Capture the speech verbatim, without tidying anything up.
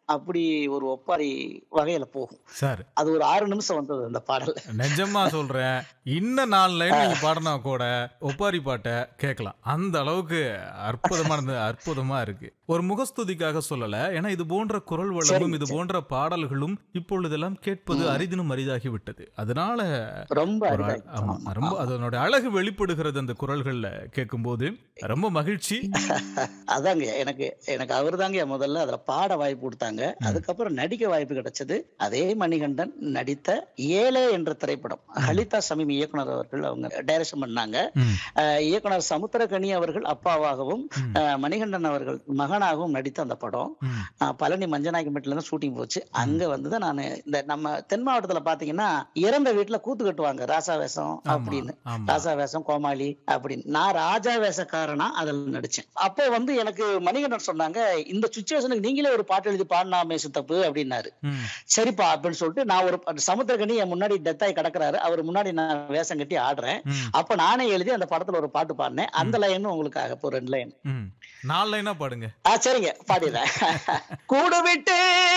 அப்படி ஒரு ஒப்பாரி வகையில போகும். சார். அது ஒரு ஆறு நிமிஷம் வந்தது அந்த பாடல். நிஜமா சொல்றேன். இன்னும் நாலு லைன் நீங்க பாடுனா கூட ஒப்பாரி பாட்ட கேட்கலாம். அந்த அளவுக்கு அற்புதமானது அற்புதமா இருக்கு. ஒரு முகஸ்துதிக்காக சொல்லல. ஏன்னா இது போன்ற குரல் வளமும், சரிங்க, இது சரி. போன்ற பாடல்களும் இப்பொழுதெல்லாம் கேட்பது ம். அரிதினும் அரிதாகி விட்டது. அதனால ரொம்ப ஒரு அ அரிதாயிடுச்சு. ஆமா. ஆமா, ரொம்ப ஆமா. அதனுடைய அழகு வெளிப்படுகிறது அந்த குரல்கள்ல கேட்கும்போது. ரொம்ப மகிழ்ச்சி. அதாங்க எனக்கு எனக்கு அவருதாங்கயா முதல்ல அதுல பாட வாய்ப்பு குடுத்தாங்க. ம். அதுக்கப்புறம் நடிக்க வாய்ப்பு கிடைச்சது. அதே மணிகண்டன் நடித்த ஏலே என்ற திரைப்படம். ம். ஹலிதா சமீம் இயக்குனர் அவர்கள் அவங்க டைரக்ஷன் பண்ணாங்க. ம். அ இயக்குனர் சமுத்திரக்கனி அவர்கள் அப்பாவாகவும், ம். அ மணிகண்டன் அவர்கள் மகனாகவும் நடித்த அந்த படம். ம். அ பழனி மஞ்சநாயக்கன்பட்டில தான் ஷூட்டிங் போச்சு. அங்க ம். வந்து தான் நானு இந்த நம்ம தென் மாவட்டத்துல பார்த்தீங்கன்னா, இறந்த வீட்ல கூத்து கட்டுவாங்க. ராசா வேஷம் ஆமா, அப்படின்னு. ஆமா. ராசா வேஷம், கோமாளி அப்படின்னு. நான் ராஜா வேஷக்காரனா அதுல நடிச்சேன். அப்போ வந்து எனக்கு மணிகண்டன் சொன்னாங்க, "இந்த சிச்சுவேஷனுக்கு நீங்களே ஒரு பாட்டு எழுதி பாடுனாமே சித்தப்பு" அப்படின்னாரு. ம். சரிப்பா அப்படின்னு சொல்லிட்டு நான் ஒரு சமுத்திரக்கனி என் முன்னாடி டெத் ஆயி கிடக்குறாரு. அவரு முன்னாடி நான் வேஷம் கட்டி ஆடுறேன். ம். அப்ப நானே எழுதி அந்த படத்துல ஒரு பாட்டு பாடுனேன். அந்த ம். லைனும் உங்களுக்காக இப்போ ரெண்டு லைன். ம். நாலு லைனா பாடுங்க. ஆ சரிங்க பாடிர்றேன். கூடு விட்டு